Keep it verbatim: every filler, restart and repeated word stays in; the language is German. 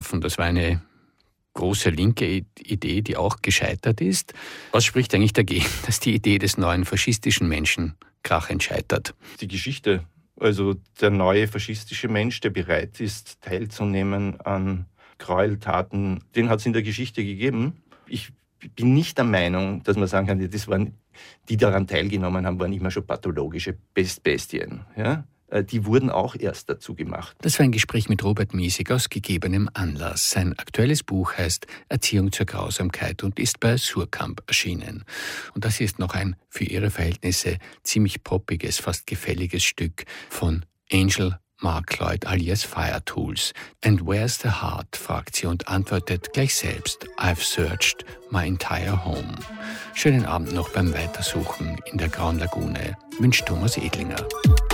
getroffen. Das war eine große linke Idee, die auch gescheitert ist. Was spricht eigentlich dagegen, dass die Idee des neuen faschistischen Menschen krachend scheitert? Die Geschichte, also der neue faschistische Mensch, der bereit ist, teilzunehmen an Gräueltaten, den hat es in der Geschichte gegeben. Ich bin nicht der Meinung, dass man sagen kann, das waren, die daran teilgenommen haben, waren immer schon pathologische Bestbestien. Ja? Die wurden auch erst dazu gemacht. Das war ein Gespräch mit Robert Miesig aus gegebenem Anlass. Sein aktuelles Buch heißt Erziehung zur Grausamkeit und ist bei Suhrkamp erschienen. Und das ist noch ein für ihre Verhältnisse ziemlich poppiges, fast gefälliges Stück von Angel Mark Lloyd alias Fire Tools. And where's the heart? Fragt sie und antwortet gleich selbst. I've searched my entire home. Schönen Abend noch beim Weitersuchen in der Grauen Lagune, wünscht Thomas Edlinger.